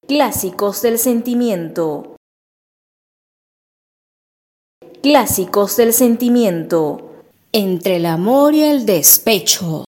Clásicos del sentimiento. Clásicos del sentimiento. Entre el amor y el despecho.